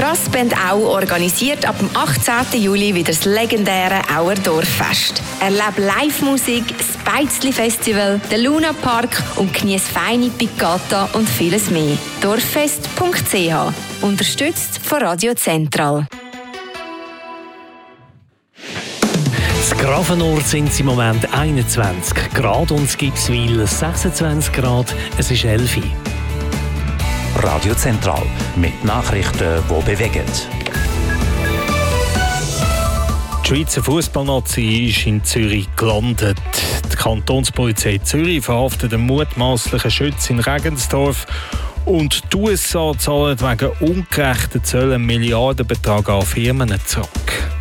Brassband Au organisiert ab dem 18. Juli wieder das legendäre Auer Dorffest. Erlebe Live-Musik, das Beizli-Festival, den Luna Park und genieße feine Piccata und vieles mehr. Dorffest.ch. Unterstützt von Radio Zentral. In Grafenort sind es im Moment 21 Grad und in Gipswil 26 Grad. Es ist 11 Uhr. Radio Zentral mit Nachrichten, die bewegen. Die Schweizer Fußballnazi ist in Zürich gelandet. Die Kantonspolizei Zürich verhaftet einen mutmaßlichen Schützen in Regensdorf. Und die USA zahlen wegen ungerechten Zöllen einen Milliardenbetrag an Firmen zurück.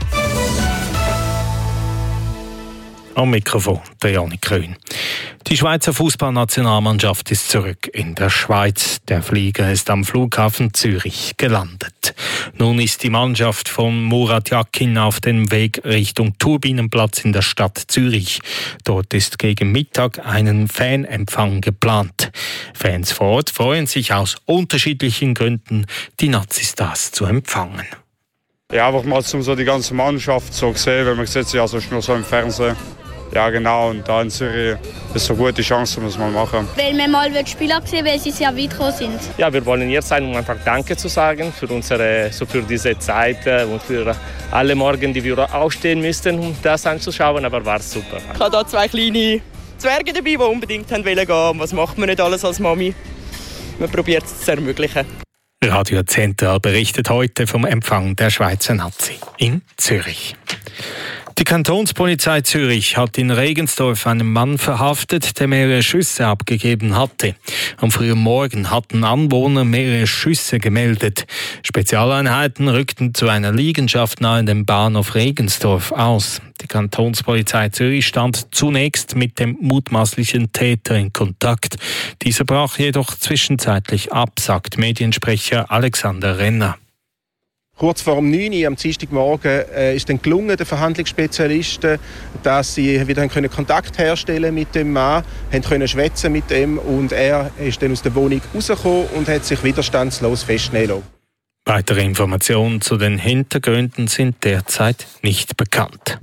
Am Mikrofon der Janik Köhn. Die Schweizer Fußballnationalmannschaft ist zurück in der Schweiz. Der Flieger ist am Flughafen Zürich gelandet. Nun ist die Mannschaft von Murat Yakin auf dem Weg Richtung Turbinenplatz in der Stadt Zürich. Dort ist gegen Mittag ein Fanempfang geplant. Fans vor Ort freuen sich aus unterschiedlichen Gründen, die Nazistars zu empfangen. Ja, einfach mal so die ganze Mannschaft so gesehen, weil man sieht sie ja sonst nur so im Fernsehen. Ja genau, und da in Zürich ist eine gute Chance, muss man machen. Weil wir mal Spieler sehen, weil sie sehr weit gekommen sind. Ja, wir wollen hier sein, um einfach Danke zu sagen für für diese Zeit und für alle Morgen, die wir aufstehen müssten, um das anzuschauen, aber war super. Ich habe hier 2 kleine Zwerge dabei, die unbedingt gehen wollen. Was macht man nicht alles als Mami? Man probiert es zu ermöglichen. Radio Zentral berichtet heute vom Empfang der Schweizer Nazi in Zürich. Die Kantonspolizei Zürich hat in Regensdorf einen Mann verhaftet, der mehrere Schüsse abgegeben hatte. Am frühen Morgen hatten Anwohner mehrere Schüsse gemeldet. Spezialeinheiten rückten zu einer Liegenschaft nahe dem Bahnhof Regensdorf aus. Die Kantonspolizei Zürich stand zunächst mit dem mutmaßlichen Täter in Kontakt. Dieser brach jedoch zwischenzeitlich ab, sagt Mediensprecher Alexander Renner. Kurz vor 9 Uhr am Dienstagmorgen ist dann gelungen, den Verhandlungsspezialisten, dass sie wieder Kontakt herstellen mit dem Mann, können schwätzen mit ihm und er ist dann aus der Wohnung rausgekommen und hat sich widerstandslos festnehmen lassen. Weitere Informationen zu den Hintergründen sind derzeit nicht bekannt.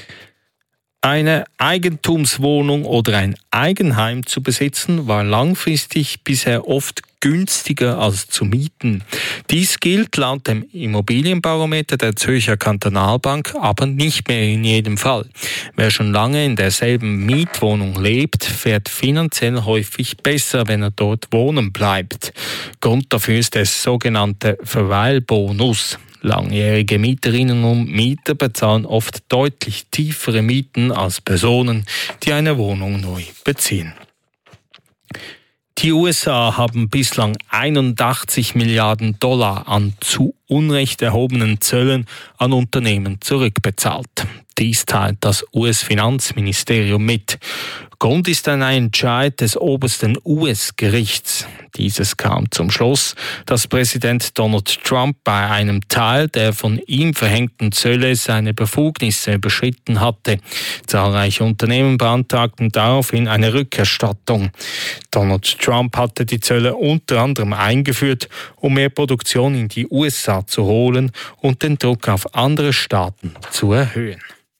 Eine Eigentumswohnung oder ein Eigenheim zu besitzen, war langfristig bisher oft günstiger als zu mieten. Dies gilt laut dem Immobilienbarometer der Zürcher Kantonalbank aber nicht mehr in jedem Fall. Wer schon lange in derselben Mietwohnung lebt, fährt finanziell häufig besser, wenn er dort wohnen bleibt. Grund dafür ist der sogenannte Verweilbonus. Langjährige Mieterinnen und Mieter bezahlen oft deutlich tiefere Mieten als Personen, die eine Wohnung neu beziehen. Die USA haben bislang 81 Milliarden Dollar an zu Unrecht erhobenen Zöllen an Unternehmen zurückbezahlt. Dies teilt das US-Finanzministerium mit. Grund ist ein Entscheid des obersten US-Gerichts. Dieses kam zum Schluss, dass Präsident Donald Trump bei einem Teil der von ihm verhängten Zölle seine Befugnisse überschritten hatte. Zahlreiche Unternehmen beantragten daraufhin eine Rückerstattung. Donald Trump hatte die Zölle unter anderem eingeführt, um mehr Produktion in die USA zu holen und den Druck auf andere Staaten zu erhöhen.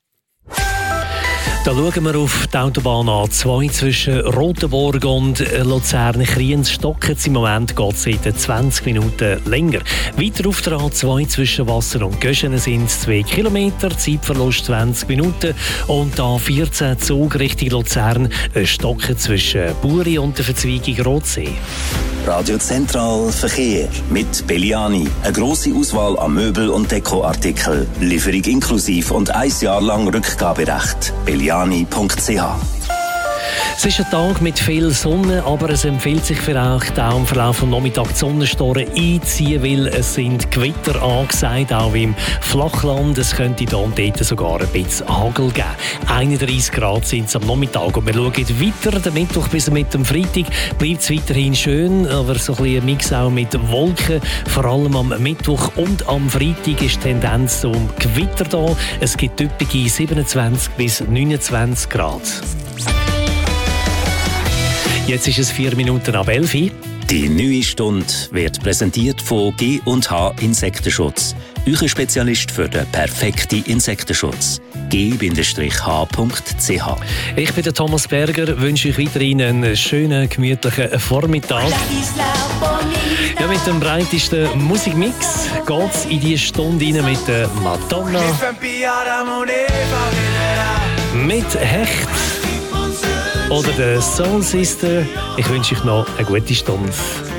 Da schauen wir auf die Autobahn A2 zwischen Rotenburg und Luzern-Kriens. Stocken im Moment geht es seit 20 Minuten länger. Weiter auf der A2 zwischen Wasser und Göschenen sind es 2 Kilometer, Zeitverlust 20 Minuten. Und A14 Zug Richtung Luzern, Stocken zwischen Buri und der Verzweigung Rotsee. Radio Zentral Verkehr mit Belliani. Eine grosse Auswahl an Möbel- und Dekoartikeln. Lieferung inklusiv und 1 Jahr lang Rückgaberecht. Belliani.ch. Es ist ein Tag mit viel Sonne, aber es empfiehlt sich vielleicht auch im Verlauf des Nachmittags die Sonnenstoren einziehen, weil es sind Gewitter angesagt, auch im Flachland. Es könnte hier und dort sogar ein bisschen Hagel geben. 31 Grad sind es am Nachmittag und wir schauen weiter. Der Mittwoch bis mit dem Freitag bleibt es weiterhin schön, aber so ein bisschen ein Mix auch mit Wolken. Vor allem am Mittwoch und am Freitag ist die Tendenz zum Gewitter da. Es gibt üppige 27 bis 29 Grad. Jetzt ist es 4 Minuten ab 11 Uhr. Die neue Stunde wird präsentiert von G&H Insektenschutz. Euer Spezialist für den perfekten Insektenschutz. g-h.ch. Ich bin der Thomas Berger, wünsche euch weiterhin einen schönen, gemütlichen Vormittag. Ja, mit dem breitesten Musikmix geht es in die Stunde rein mit der Madonna, mit Hecht oder der Soul Sister. Ich wünsche euch noch eine gute Stunde.